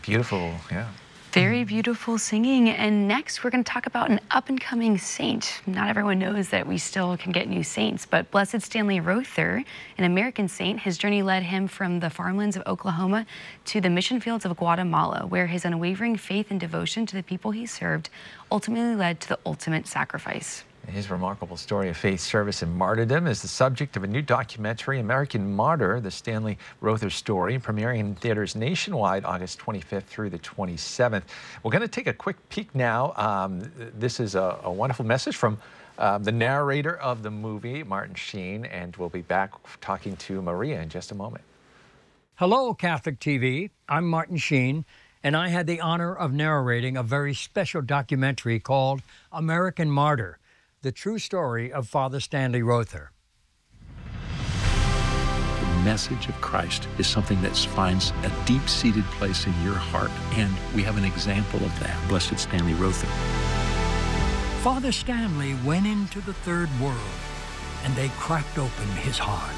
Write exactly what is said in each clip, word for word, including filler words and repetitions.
Beautiful, yeah. Very beautiful singing. And next, we're going to talk about an up-and-coming saint. Not everyone knows that we still can get new saints, but Blessed Stanley Rother, an American saint, his journey led him from the farmlands of Oklahoma to the mission fields of Guatemala, where his unwavering faith and devotion to the people he served ultimately led to the ultimate sacrifice. His remarkable story of faith, service, and martyrdom is the subject of a new documentary, American Martyr, the Stanley Rother story, premiering in theaters nationwide August twenty-fifth through the twenty-seventh. We're going to take a quick peek now. Um, this is a, a wonderful message from um, the narrator of the movie, Martin Sheen, and we'll be back talking to Maria in just a moment. Hello, Catholic T V. I'm Martin Sheen, and I had the honor of narrating a very special documentary called American Martyr, the true story of Father Stanley Rother. The message of Christ is something that finds a deep-seated place in your heart, and we have an example of that, Blessed Stanley Rother. Father Stanley went into the third world, and they cracked open his heart.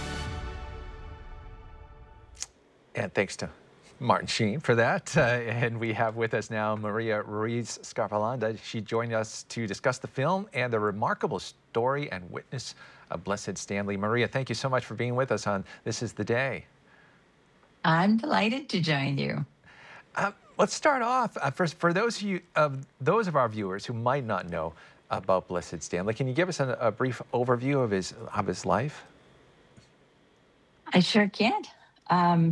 And thanks to Martin Sheen for that. Uh, and we have with us now Maria Ruiz Scarpalanda. She joined us to discuss the film and the remarkable story and witness of Blessed Stanley. Maria, thank you so much for being with us on This Is the Day. I'm delighted to join you. Uh, let's start off. Uh, first, for those of, you, uh, those of our viewers who might not know about Blessed Stanley, can you give us a, a brief overview of his, of his life? I sure can. Um,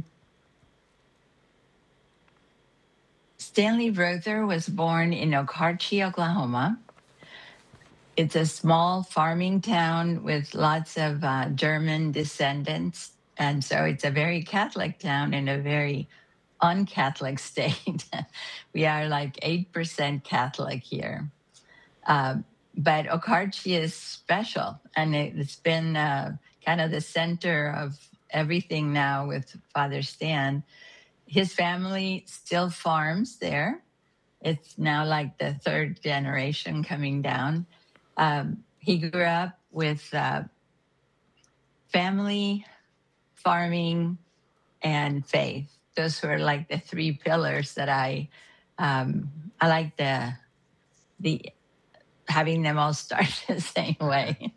Stanley Rother was born in Okarche, Oklahoma. It's a small farming town with lots of uh, German descendants. And so it's a very Catholic town in a very un-Catholic state. We are like eight percent Catholic here. Uh, but Okarche is special, and it, it's been uh, kind of the center of everything now with Father Stan. His family still farms there. It's now like the third generation coming down. Um, he grew up with uh, family, farming, and faith. Those were like the three pillars that I, um, I like the, the having them all start the same way.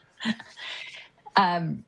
um,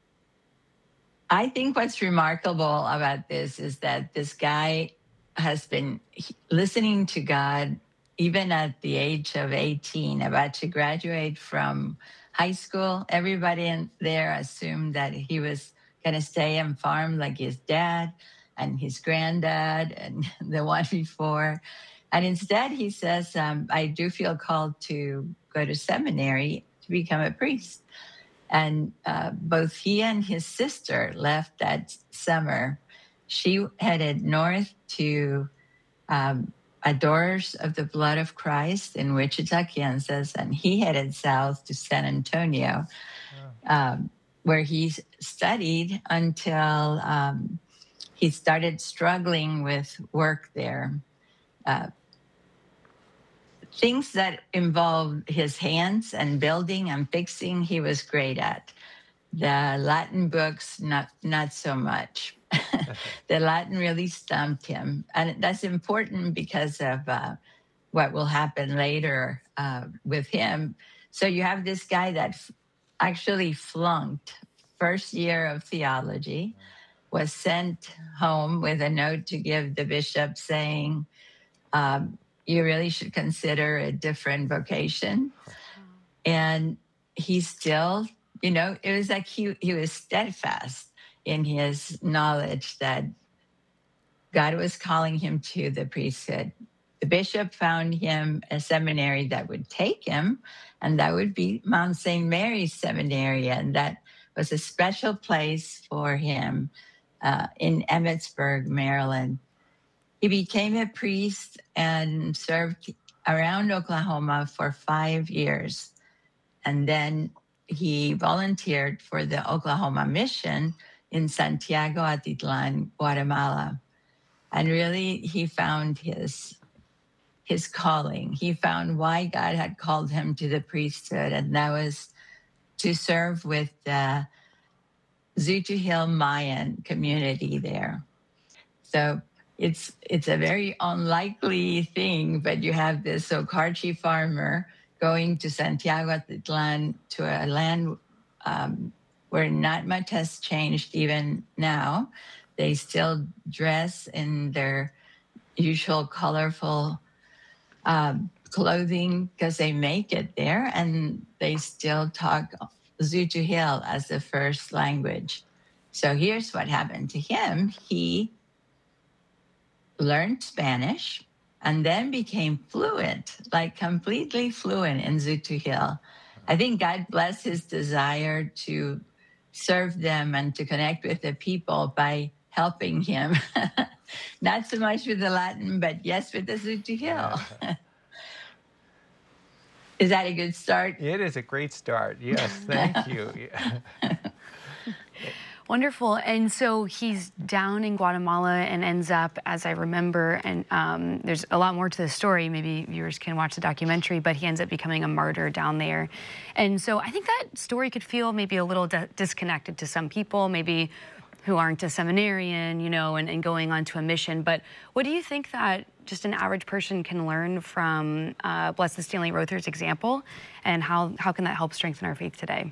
I think what's remarkable about this is that this guy has been listening to God even at the age of eighteen, about to graduate from high school. Everybody in there assumed that he was going to stay and farm like his dad and his granddad and the one before. And instead, he says, um, I do feel called to go to seminary to become a priest. And uh, both he and his sister left that summer. She headed north to um, Adorers of the Blood of Christ in Wichita, Kansas, and he headed south to San Antonio, yeah. um, where he studied until um, he started struggling with work there. Uh, Things that involved his hands and building and fixing, he was great at. The Latin books, not not so much. The Latin really stumped him. And that's important because of uh, what will happen later uh, with him. So you have this guy that f- actually flunked first year of theology, was sent home with a note to give the bishop saying, um, you really should consider a different vocation. And he still, you know, it was like he, he was steadfast in his knowledge that God was calling him to the priesthood. The bishop found him a seminary that would take him, and that would be Mount Saint Mary's Seminary. And that was a special place for him uh, in Emmitsburg, Maryland. He became a priest and served around Oklahoma for five years. And then he volunteered for the Oklahoma mission in Santiago Atitlan, Guatemala. And really, he found his, his calling. He found why God had called him to the priesthood, and that was to serve with the Zutu Hill Mayan community there. So it's it's a very unlikely thing, but you have this Okarchi farmer going to Santiago Atitlan, to a land um, where not much has changed even now. They still dress in their usual colorful um, clothing because they make it there, and they still talk Zutujil as the first language. So here's what happened to him. He learned Spanish and then became fluent, like completely fluent in Zutujil. I think God blessed his desire to serve them and to connect with the people by helping him. Not so much with the Latin, but yes, with the Zutujil. Is that a good start? It is a great start. Yes, thank you. Wonderful. And so he's down in Guatemala and ends up, as I remember, and um, there's a lot more to the story. Maybe viewers can watch the documentary, but he ends up becoming a martyr down there. And so I think that story could feel maybe a little disconnected to some people, maybe who aren't a seminarian, you know, and, and going on to a mission. But what do you think that just an average person can learn from uh, Blessed Stanley Rother's example, and how, how can that help strengthen our faith today?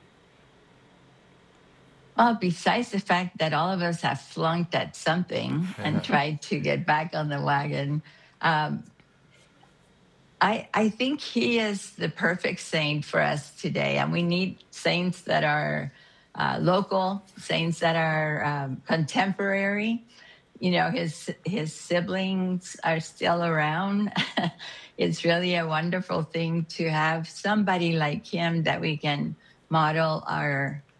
Well, besides the fact that all of us have flunked at something and tried to get back on the wagon, um, I, I think he is the perfect saint for us today. And we need saints that are uh, local, saints that are um, contemporary. You know, his, his siblings are still around. It's really a wonderful thing to have somebody like him that we can model our